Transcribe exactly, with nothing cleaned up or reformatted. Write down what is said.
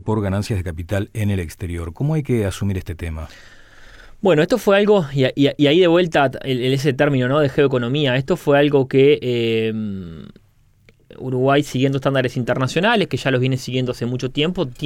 por ganancias de capital en el exterior. ¿Cómo hay que asumir este tema? Bueno, esto fue algo, y, y, y ahí de vuelta el, el, ese término, ¿no?, de geoeconomía, esto fue algo que eh, Uruguay, siguiendo estándares internacionales, que ya los viene siguiendo hace mucho tiempo,